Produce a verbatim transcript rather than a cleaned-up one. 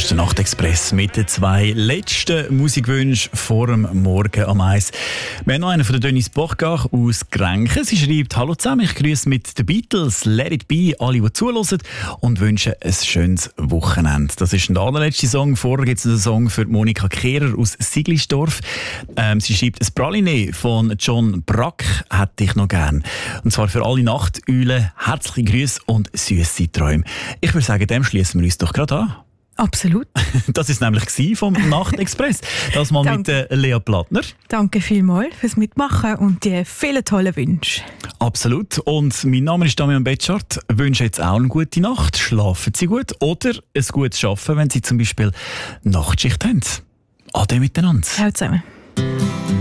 ist der Nachtexpress mit den zwei letzten Musikwünschen vor dem Morgen am Eis. Wir haben noch einen von der Denise Bochgach aus Grenchen. Sie schreibt: Hallo zusammen, ich grüße mit den Beatles, Let It Be, alle, die zuhören, und wünsche ein schönes Wochenende. Das ist der allerletzte Song. Vorher gibt es einen Song für Monika Kehrer aus Siglisdorf. Ähm, sie schreibt: ein Praline von John Brack hätte ich noch gern. Und zwar für alle Nachteulen. Herzliche Grüße und süße Träume. Ich würde sagen, dem schließen wir uns doch gerade an. Absolut. Das ist nämlich vom Nachtexpress. Das mal mit äh, Lea Plattner. Danke vielmals fürs Mitmachen und die vielen tollen Wünsche. Absolut. Und mein Name ist Damian Betschart. Ich wünsche jetzt auch eine gute Nacht. Schlafen Sie gut oder ein gutes Arbeiten, wenn Sie zum Beispiel Nachtschicht haben. Ade miteinander. Ciao zusammen.